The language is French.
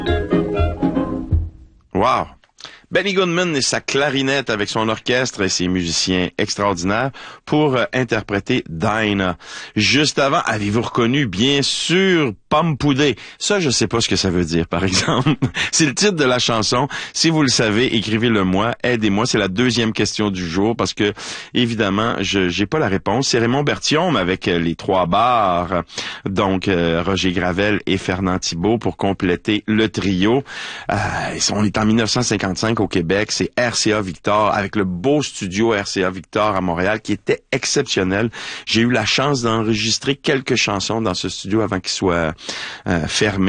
Wow! Benny Goodman et sa clarinette avec son orchestre et ses musiciens extraordinaires pour interpréter Dinah. Juste avant, avez-vous reconnu, bien sûr, Pampoudé? Ça, je sais pas ce que ça veut dire, par exemple. C'est le titre de la chanson. Si vous le savez, écrivez-le moi, aidez-moi. C'est la deuxième question du jour parce que, évidemment, j'ai pas la réponse. C'est Raymond Berthiaume avec les trois bars. Donc, Roger Gravel et Fernand Thibault pour compléter le trio. On est en 1955 au Québec. C'est RCA Victor avec le beau studio RCA Victor à Montréal qui était exceptionnel. J'ai eu la chance d'enregistrer quelques chansons dans ce studio avant qu'il soit fermé.